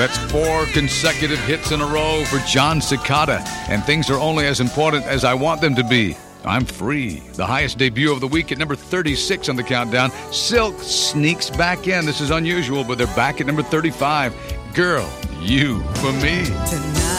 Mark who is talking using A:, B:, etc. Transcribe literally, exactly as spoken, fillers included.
A: That's four consecutive hits in a row for John Cicada. And things are only as important as I want them to be. I'm Free. The highest debut of the week at number thirty-six on the countdown. Silk sneaks back in. This is unusual, but they're back at number thirty-five. Girl, You for Me.
B: Tonight